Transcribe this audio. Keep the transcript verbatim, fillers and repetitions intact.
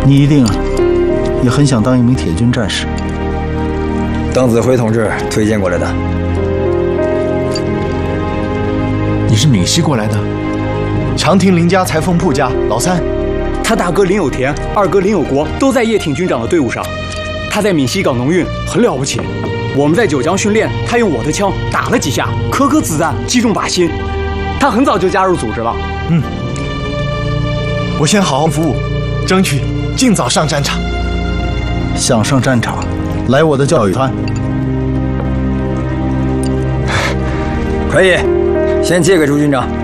你一定也很想当一名铁军战士。 邓子恢同志推荐过来的。 你是闽西过来的？长亭林家裁缝铺家老三， 他大哥林有田，二哥林有国都在叶挺军长的队伍上。他在闽西搞农运很了不起。我们在九江训练，他用我的枪打了几下，颗颗子弹击中靶心。他很早就加入组织了。 嗯，我先好好服务，争取尽早上战场。 想上战场，来我的教育团。 可以，先借给朱军长。